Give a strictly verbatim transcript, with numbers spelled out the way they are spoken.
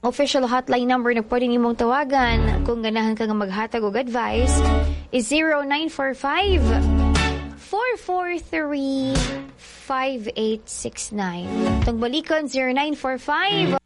Official hotline number na pwede nimong tawagan kung ganahan ka nga maghatag og advice is zero nine four five, four four three, five eight six nine. Itong balikan, zero nine four five,